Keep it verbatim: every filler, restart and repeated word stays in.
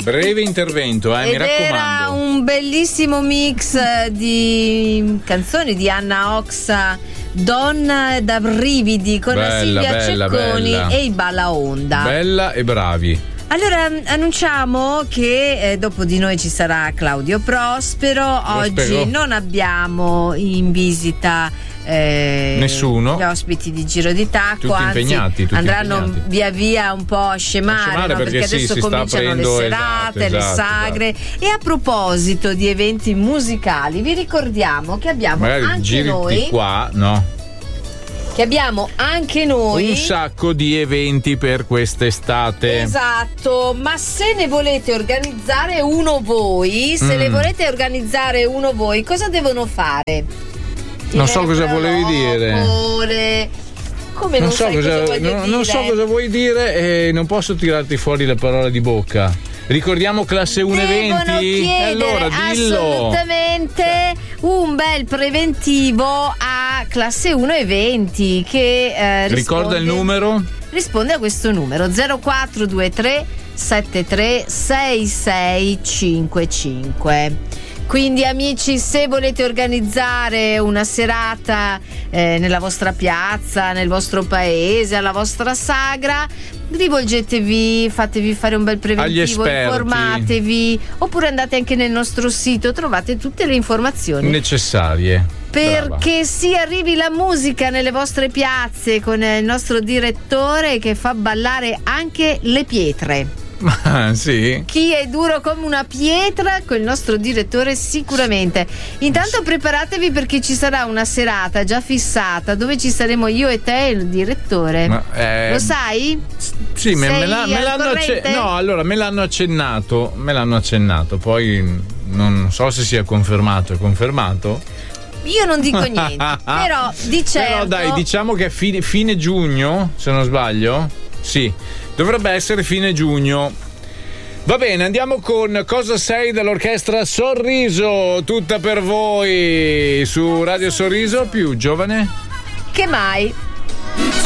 Breve intervento, eh, Ed mi raccomando. Era un bellissimo mix di canzoni di Anna Oxa, Donna da brividi, con Bella, Silvia bella, Cecconi bella. e i Balaonda. Bella e bravi. Allora annunciamo che eh, dopo di noi ci sarà Claudio Prospero. Oggi Prospero. non abbiamo in visita eh, Nessuno. gli ospiti di Giro di Tacco, Tutti anzi impegnati, tutti andranno impegnati. via via un po' a scemare, A scemare no? perché perché sì, adesso si sta cominciano aprendo- le serate, esatto, le esatto, sagre. E a proposito di eventi musicali, vi ricordiamo che abbiamo Magari anche giri noi qua, no? che abbiamo anche noi Un sacco di eventi per quest'estate. Esatto, ma se ne volete organizzare uno voi, se Mm. ne volete organizzare uno voi, cosa devono fare? Non so cosa volevi dire. Dire. Come non, Non so sai cosa, cosa voglio non, dire? non so cosa vuoi dire e non posso tirarti fuori le parole di bocca. Ricordiamo classe uno Devono eventi? chiedere Allora dillo. assolutamente un bel preventivo a classe uno eventi che eh, Ricorda risponde- il numero? risponde a questo numero zero quattro due tre sette tre sei sei cinque cinque. Quindi amici, se volete organizzare una serata eh, nella vostra piazza, nel vostro paese, alla vostra sagra, rivolgetevi, fatevi fare un bel Agli preventivo, esperti. informatevi, oppure andate anche nel nostro sito, trovate tutte le informazioni. Necessarie. Perché si arrivi la musica nelle vostre piazze con il nostro direttore che fa ballare anche le pietre. Ma sì. Chi è duro come una pietra con il nostro direttore sicuramente. Intanto preparatevi perché ci sarà una serata già fissata dove ci saremo io e te e il direttore. Ma, eh, Lo sai? Sì, me, Sei me la- me al l'hanno corrente? acce- no, allora me l'hanno accennato, me l'hanno accennato, poi non so se sia confermato, è confermato? Io non dico niente, però di certo. Però dai, diciamo che è fine, fine giugno, se non sbaglio. Sì, dovrebbe essere fine giugno. Va bene, andiamo con Cosa sei dell'orchestra Sorriso, tutta per voi su Radio Sorriso, più giovane che mai?